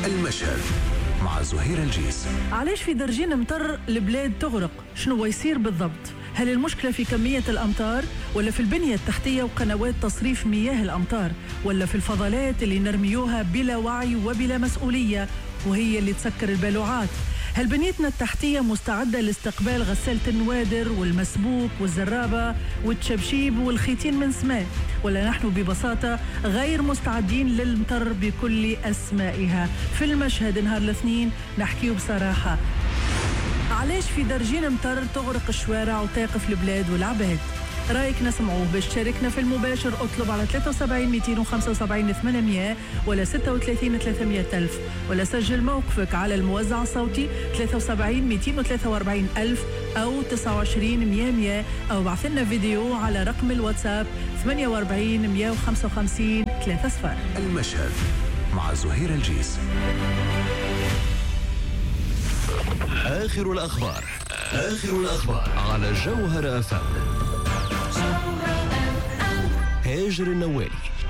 المشهد مع زهير الجيس. علاش في درجين مطر البلاد تغرق؟ شنو يصير بالضبط؟ هل المشكلة في كمية الأمطار ولا في البنية التحتية وقنوات تصريف مياه الأمطار ولا في الفضلات اللي نرميوها بلا وعي وبلا مسؤولية وهي اللي تسكر البلوعات؟ هل بنيتنا التحتية مستعدة لاستقبال غسالة النوادر والمسبوك والزرابة والتشبشيب والخيتين من سماء؟ ولا نحن ببساطة غير مستعدين للمطر بكل أسمائها؟ في المشهد نهار الاثنين نحكيه بصراحة. علاش في درجين مطر تغرق الشوارع وتقف البلاد والعباد؟ رايك نسمعوه. باش تشاركنا في المباشر اطلب على 73 275 800 ولا 36 300 ألف ولا سجل موقفك على الموزع الصوتي 73 243 ألف أو 29 100 أو بعث لنا فيديو على رقم الواتساب 48 155 3 صفار. المشهد مع زهير الجيس. آخر الأخبار على جوهر أفهم. هاجر النوالي.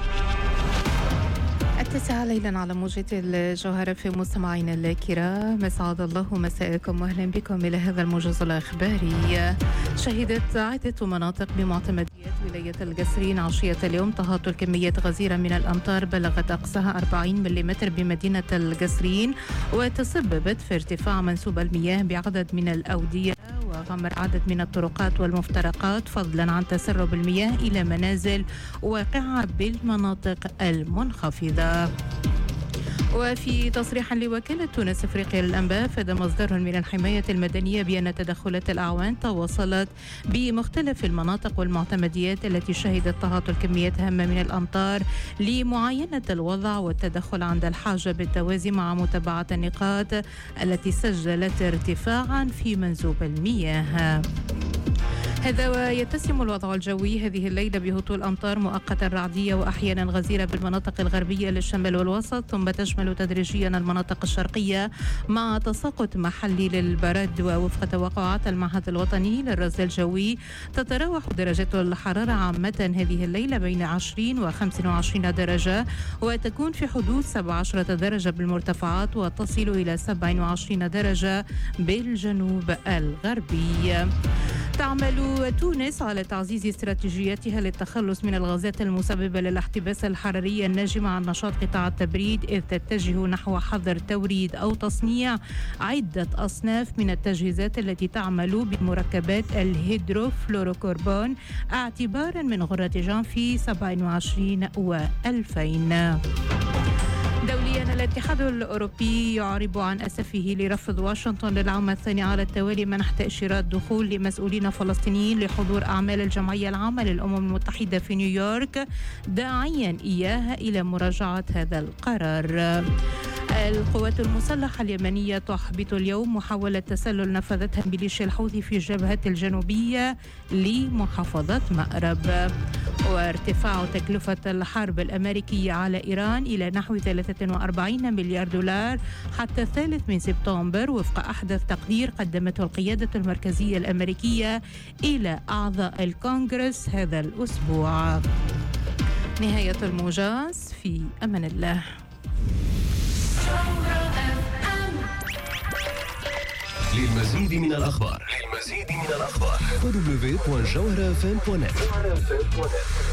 9 ليلا على موجة الجوهرة. في مستمعينا الكرام أسعد الله مساءكم وأهلا بكم إلى هذا الموجز الإخباري. شهدت عدة مناطق بمعتمديات ولاية القصرين عشية اليوم تهاطل كميات غزيرة من الأمطار بلغت أقصاها 40 ملم بمدينة القصرين وتسببت في ارتفاع منسوب المياه بعدد من الأودية وغمر عدد من الطرقات والمفترقات فضلا عن تسرب المياه إلى منازل واقعة بالمناطق المنخفضة. وفي تصريح لوكالة تونس أفريقيا للأنباء فاد مصدر من الحماية المدنية بأن تدخلات الأعوان تواصلت بمختلف المناطق والمعتمديات التي شهدت تهاطل كميات هامة من الأمطار لمعاينة الوضع والتدخل عند الحاجة بالتوازي مع متابعة النقاط التي سجلت ارتفاعا في منسوب المياه. هذا ويتسم الوضع الجوي هذه الليلة بهطول أمطار مؤقتا رعدية وأحيانا غزيرة بالمناطق الغربية للشمال والوسط ثم تشمل تدريجيا المناطق الشرقية مع تساقط محلي للبرد. ووفق توقعات المعهد الوطني للرصد الجوي تتراوح درجات الحرارة عامة هذه الليلة بين 20 و 25 درجة وتكون في حدود 17 درجة بالمرتفعات وتصل إلى 27 درجة بالجنوب الغربي. تعمل تونس على تعزيز استراتيجيتها للتخلص من الغازات المسببة للاحتباس الحراري الناجم عن نشاط قطاع التبريد إذ تتجه نحو حظر توريد أو تصنيع عدة أصناف من التجهيزات التي تعمل بمركبات الهيدروفلوروكربون اعتبارا من غرة جانفي 27 و2000. دوليا الاتحاد الأوروبي يعرب عن أسفه لرفض واشنطن للعام الثاني على التوالي منح تأشيرات دخول لمسؤولين فلسطينيين لحضور أعمال الجمعية العامة للأمم المتحدة في نيويورك داعيا إياها إلى مراجعة هذا القرار. القوات المسلحة اليمنية تحبط اليوم محاولة تسلل نفذتها ميليشيا الحوثي في الجبهة الجنوبية لمحافظة مأرب. وارتفاع تكلفة الحرب الأمريكية على إيران إلى نحو 43 مليار دولار حتى 3 سبتمبر وفق أحدث تقدير قدمته القيادة المركزية الأمريكية إلى أعضاء الكونغرس هذا الأسبوع. نهاية الموجز، في أمان الله. للمزيد من الأخبار www.jawharafm.net.